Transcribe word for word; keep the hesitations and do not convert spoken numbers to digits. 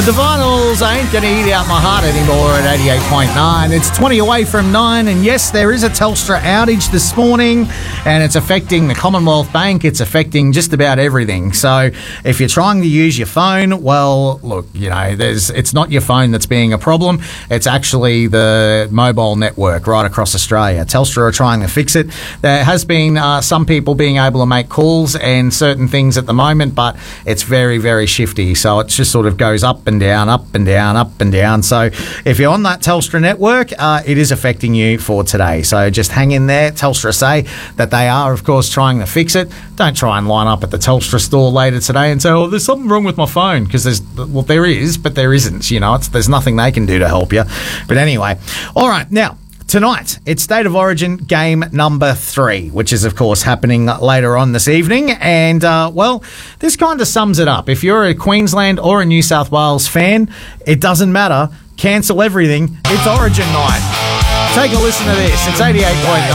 The Divinals ain't going to eat out my heart anymore at eighty-eight point nine. It's twenty away from nine, and yes, there is a Telstra outage this morning, and it's affecting the Commonwealth Bank. It's affecting just about everything. So if you're trying to use your phone, well, look, you know, there's it's not your phone that's being a problem. It's actually the mobile network right across Australia. Telstra are trying to fix it. There has been uh, some people being able to make calls and certain things at the moment, but it's very, very shifty. So it just sort of goes up and down, up and down, up and down. So if you're on that Telstra network, uh, it is affecting you for today. So just hang in there. Telstra say that they are, of course, trying to fix it. Don't try and line up at the Telstra store later today and say, oh, there's something wrong with my phone, because there's, well, there is, but there isn't. You know, it's, there's nothing they can do to help you. But anyway, all right, now, tonight, it's State of Origin game number three, which is, of course, happening later on this evening. And, uh, well, this kind of sums it up. If you're a Queensland or a New South Wales fan, it doesn't matter. Cancel everything. It's Origin night. Take a listen to this. It's eighty-eight point nine.